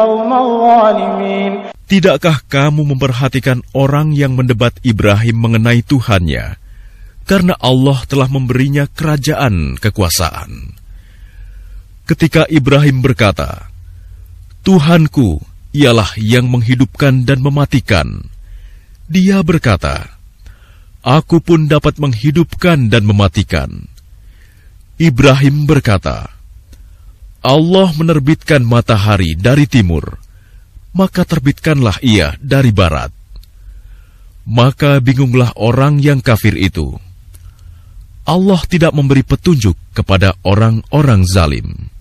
Tidakkah kamu memperhatikan orang yang mendebat Ibrahim mengenai Tuhannya, karena Allah telah memberinya kerajaan kekuasaan? Ketika Ibrahim berkata, Tuhanku ialah yang menghidupkan dan mematikan, dia berkata, Aku pun dapat menghidupkan dan mematikan. Ibrahim berkata, Allah menerbitkan matahari dari timur, maka terbitkanlah ia dari barat. Maka bingunglah orang yang kafir itu. Allah tidak memberi petunjuk kepada orang-orang zalim.